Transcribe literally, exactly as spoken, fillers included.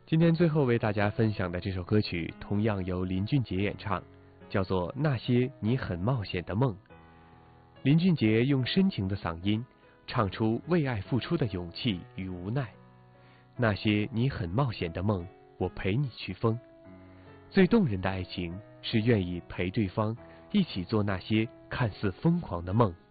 今天最后为大家分享的这首歌曲，同样由林俊杰演唱，叫做《那些你很冒险的梦》。林俊杰用深情的嗓音，唱出为爱付出的勇气与无奈。那些你很冒险的梦，我陪你去疯。最动人的爱情，是愿意陪对方一起做那些看似疯狂的梦。